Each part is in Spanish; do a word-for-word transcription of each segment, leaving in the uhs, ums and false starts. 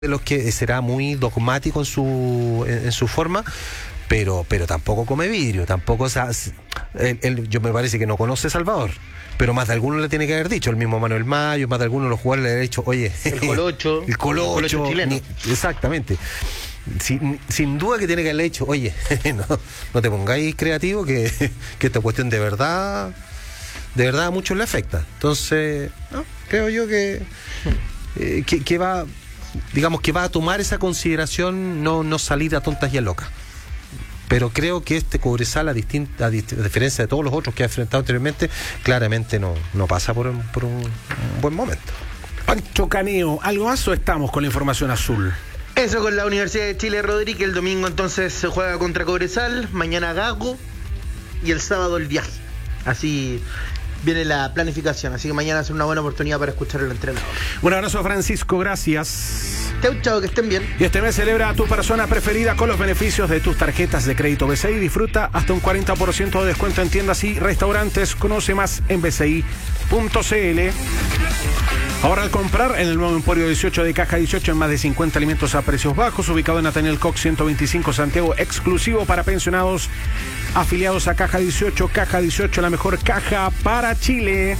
de los que será muy dogmático en su en, en su forma, pero pero tampoco come vidrio, tampoco, o sea, él, él, yo me parece que no conoce Salvador, pero más de alguno le tiene que haber dicho, el mismo Manuel Mayo, más de alguno de los jugadores le ha dicho, oye, el Colocho, el Colocho, el Colocho chileno. Ni, exactamente. Sin, sin duda que tiene que haberle dicho, oye, no, no te pongáis creativo, que, que esta cuestión de verdad, de verdad a muchos le afecta. Entonces, no, creo yo que, eh, que, que va, digamos que va a tomar esa consideración, no, no salir a tontas y a locas. Pero creo que este Cobresal, a, distinta, a, dist- a diferencia de todos los otros que ha enfrentado anteriormente, claramente no, no pasa por, un, por un, un buen momento. Pancho Caneo, ¿algo más o estamos con la información azul? Eso con la Universidad de Chile, Rodríguez. El domingo entonces se juega contra Cobresal, mañana Gago y el sábado el viaje. Así viene la planificación, así que mañana es una buena oportunidad para escuchar al entrenador. Un abrazo, Francisco, gracias. Chau, chau, que estén bien. Y este mes celebra a tu persona preferida con los beneficios de tus tarjetas de crédito B C I. Disfruta hasta un cuarenta por ciento de descuento en tiendas y restaurantes. Conoce más en b c i punto c l. Ahora al comprar en el nuevo Emporio dieciocho de Caja dieciocho en más de cincuenta alimentos a precios bajos, ubicado en Nathaniel Cox ciento veinticinco Santiago, exclusivo para pensionados afiliados a Caja dieciocho. Caja dieciocho, la mejor caja para Chile.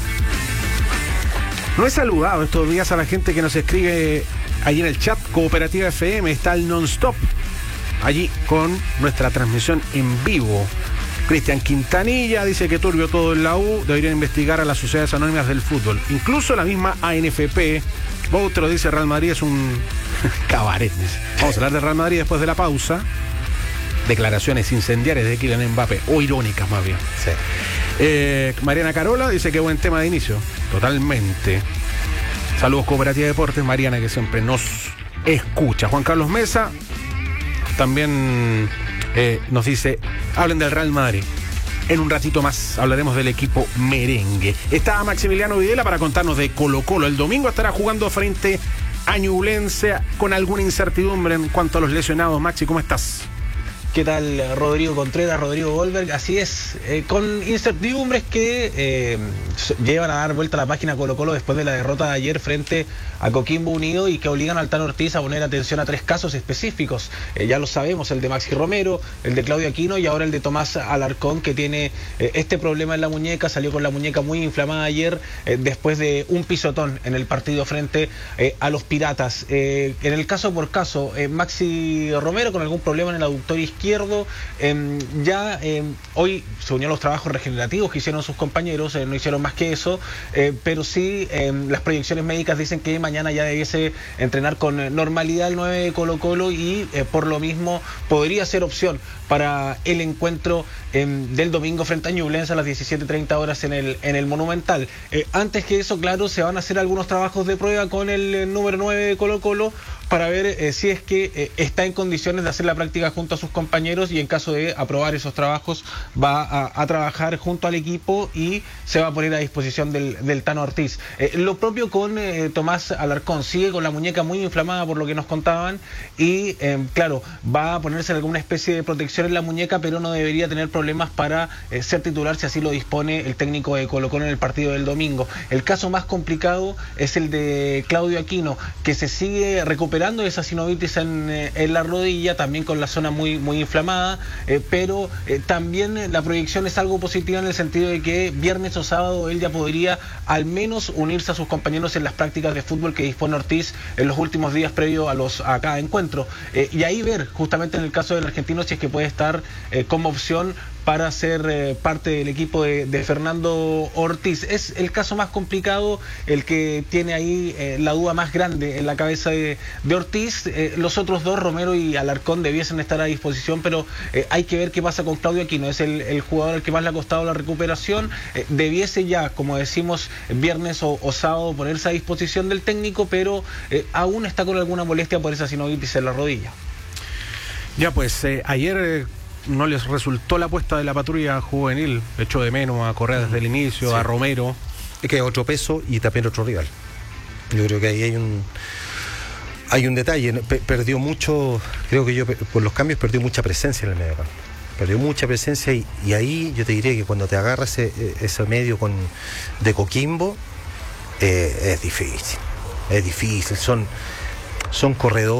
No he saludado estos días a la gente que nos escribe allí en el chat. Cooperativa F M, está el non-stop allí con nuestra transmisión en vivo. Cristian Quintanilla dice que turbio todo en la U, deberían investigar a las sociedades anónimas del fútbol, incluso la misma A N F P. Otro dice Real Madrid es un cabaret. Vamos a hablar de Real Madrid después de la pausa. Declaraciones incendiarias de Kylian Mbappé, o irónicas más bien. Sí. Eh, Mariana Carola dice que buen tema de inicio. Totalmente. Saludos Cooperativa Deportes, Mariana, que siempre nos escucha. Juan Carlos Mesa también eh, nos dice, hablen del Real Madrid. En un ratito más hablaremos del equipo merengue. Está Maximiliano Videla para contarnos de Colo Colo. El domingo estará jugando frente a Ñublense con alguna incertidumbre en cuanto a los lesionados. Maxi, ¿cómo estás? ¿Qué tal, Rodrigo Contreras, Rodrigo Goldberg? Así es, eh, con incertidumbres que eh, llevan a dar vuelta a la página Colo Colo después de la derrota de ayer frente a Coquimbo Unido y que obligan al Tano Ortiz a poner atención a tres casos específicos. Eh, ya lo sabemos, el de Maxi Romero, el de Claudio Aquino y ahora el de Tomás Alarcón, que tiene eh, este problema en la muñeca. Salió con la muñeca muy inflamada ayer eh, después de un pisotón en el partido frente eh, a los Piratas. Eh, en el caso por caso, eh, Maxi Romero con algún problema en el aductor izquierdo. izquierdo, eh, ya eh, hoy se unió a los trabajos regenerativos que hicieron sus compañeros, eh, no hicieron más que eso, eh, pero sí eh, las proyecciones médicas dicen que mañana ya debiese entrenar con normalidad el nueve de Colo Colo y eh, por lo mismo podría ser opción para el encuentro eh, del domingo frente a Ñublense a las diecisiete treinta horas en el, en el Monumental. Eh, antes que eso, claro, se van a hacer algunos trabajos de prueba con el eh, número nueve de Colo Colo para ver eh, si es que eh, está en condiciones de hacer la práctica junto a sus compañeros y en caso de aprobar esos trabajos va a, a trabajar junto al equipo y se va a poner a disposición del, del Tano Ortiz. Eh, lo propio con eh, Tomás Alarcón, sigue con la muñeca muy inflamada por lo que nos contaban y eh, claro, va a ponerse alguna especie de protección en la muñeca, pero no debería tener problemas para eh, ser titular si así lo dispone el técnico de Colo Colo en el partido del domingo. El caso más complicado es el de Claudio Aquino, que se sigue recuperando de esa sinovitis en, en la rodilla, también con la zona muy, muy inflamada, eh, pero eh, también la proyección es algo positiva en el sentido de que viernes o sábado él ya podría al menos unirse a sus compañeros en las prácticas de fútbol que dispone Ortiz en los últimos días previo a, los, a cada encuentro. Eh, y ahí ver, justamente en el caso del argentino, si es que puede estar eh, como opción para ser eh, parte del equipo de, de Fernando Ortiz. Es el caso más complicado, el que tiene ahí eh, la duda más grande en la cabeza de, de Ortiz. Eh, los otros dos, Romero y Alarcón, debiesen estar a disposición, pero eh, hay que ver qué pasa con Claudio Aquino. Es el, el jugador al que más le ha costado la recuperación. Eh, debiese ya, como decimos, viernes o, o sábado ponerse a disposición del técnico, pero eh, aún está con alguna molestia por esa sinovitis en la rodilla. Ya pues, eh, ayer... Eh... no les resultó la apuesta de la patrulla juvenil, echó de menos a Correa desde el inicio, sí. A Romero. Es que es otro peso y también otro rival. Yo creo que ahí hay un hay un detalle, perdió mucho, creo que yo por los cambios perdió mucha presencia en el medio campo. Perdió mucha presencia y, y ahí yo te diría que cuando te agarras ese, ese medio con de Coquimbo, eh, es difícil, es difícil, son son corredores.